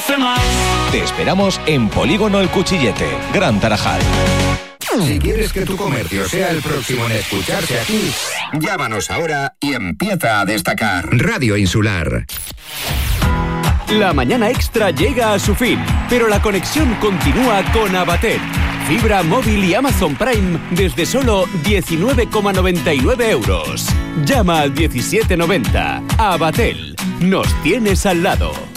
12 más. Te esperamos en Polígono El Cuchillete, Gran Tarajal. Si quieres que tu comercio sea el próximo en escucharse aquí, llámanos ahora y empieza a destacar. Radio Insular. La mañana extra llega a su fin, pero la conexión continúa con Abatel. Fibra móvil y Amazon Prime desde solo 19,99 euros. Llama al 1790. Abatel. Nos tienes al lado.